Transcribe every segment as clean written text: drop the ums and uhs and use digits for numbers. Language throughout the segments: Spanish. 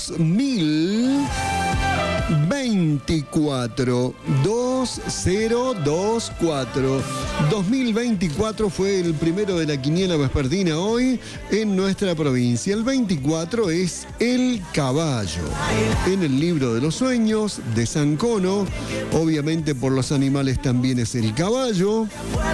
2024 2024 2024 fue el primero de la quiniela vespertina hoy en nuestra provincia. El 24 es el caballo. En el libro de los sueños de San Cono, obviamente por los animales también es el caballo.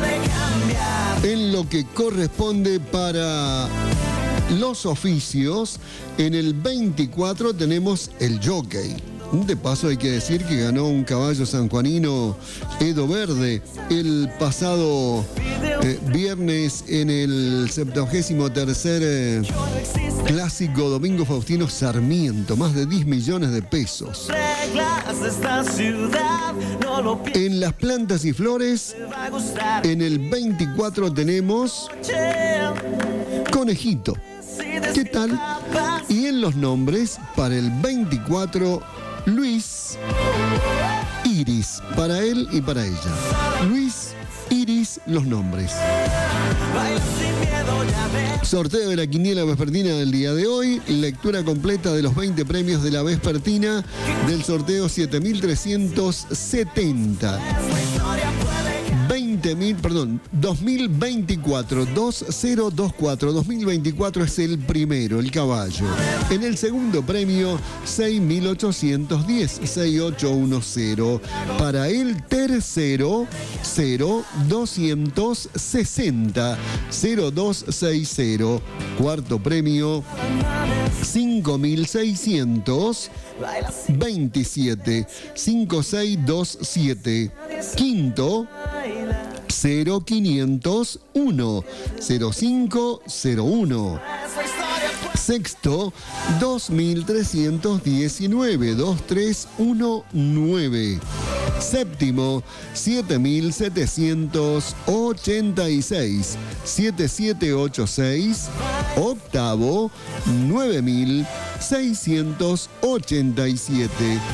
En lo que corresponde para los oficios, en el 24 tenemos el jockey. De paso hay que decir que ganó un caballo sanjuanino, Edo Verde, el pasado viernes en el 73º clásico Domingo Faustino Sarmiento, más de 10 millones de pesos. En las plantas y flores, en el 24 tenemos conejito. ¿Qué tal? Y en los nombres, para el 24, Luis, Iris, para él y para ella. Luis, Iris, los nombres. Sorteo de la quiniela vespertina del día de hoy. Lectura completa de los 20 premios de la vespertina del sorteo 7370. 2024, 2024. 2024 es el primero, el caballo. En el segundo premio, 6810, 6810. Para el tercero, 0260, 0260. Cuarto premio, 5627, 5627. Quinto, 0501, 0501. Sexto, 2319, 2319. Séptimo, 7786, 7786. Octavo, 9687,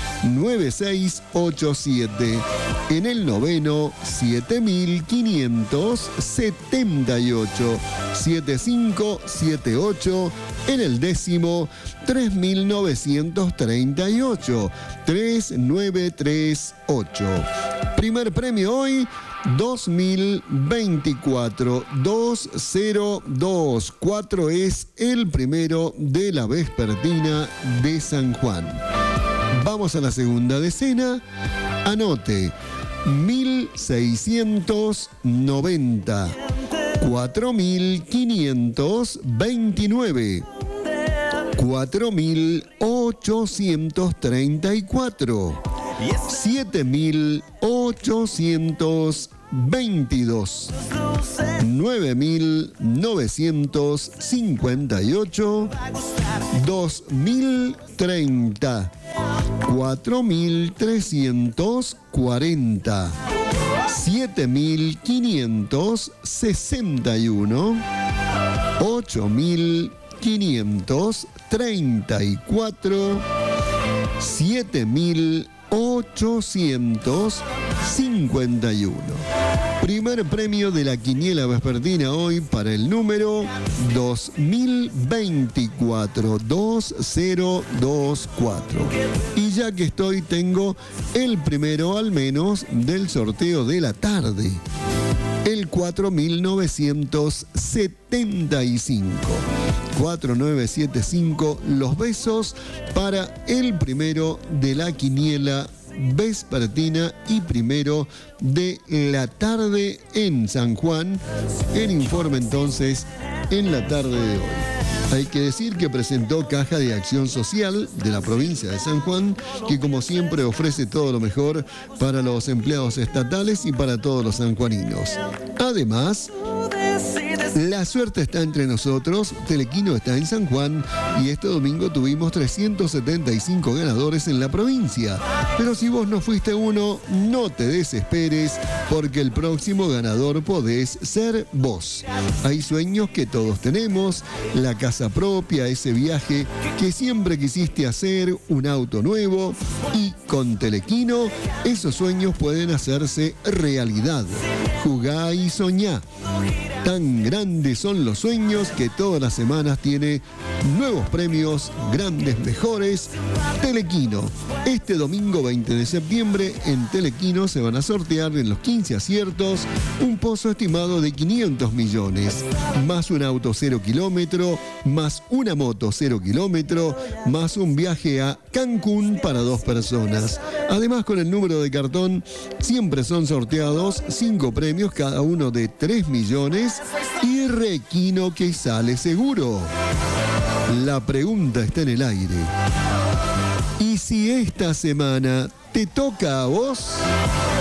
9687. En el noveno, 7578, 7578. En el décimo, 3938, 3938. Primer premio hoy, 2024, 2024 es el primero de la vespertina de San Juan. Vamos a la segunda decena. Anote, 1690, 4529, 4834, 7822, 9958, 2030, 4340, 7561, 8534, 7851. Primer premio de la quiniela vespertina hoy para el número 2024, 2024. Y ya que estoy, tengo el primero al menos del sorteo de la tarde. El 4975. 4975, los besos para el primero de la quiniela vespertina y primero de la tarde en San Juan. El informe entonces en la tarde de hoy. Hay que decir que presentó Caja de Acción Social de la provincia de San Juan, que como siempre ofrece todo lo mejor para los empleados estatales y para todos los sanjuaninos. Además, la suerte está entre nosotros, Telequino está en San Juan y este domingo tuvimos 375 ganadores en la provincia. Pero si vos no fuiste uno, no te desesperes porque el próximo ganador podés ser vos. Hay sueños que todos tenemos, la casa propia, ese viaje que siempre quisiste hacer, un auto nuevo y con Telequino esos sueños pueden hacerse realidad. Jugá y soñá. Tan grandes son los sueños que todas las semanas tiene nuevos premios, grandes, mejores. Telequino. Este domingo 20 de septiembre en Telequino se van a sortear en los 15 aciertos un pozo estimado de 500 millones, más un auto 0 kilómetro, más una moto 0 kilómetro, más un viaje a Cancún para 2 personas. Además, con el número de cartón siempre son sorteados 5 premios, cada uno de 3 millones y Requino que sale seguro. La pregunta está en el aire. ¿Y si esta semana te toca a vos?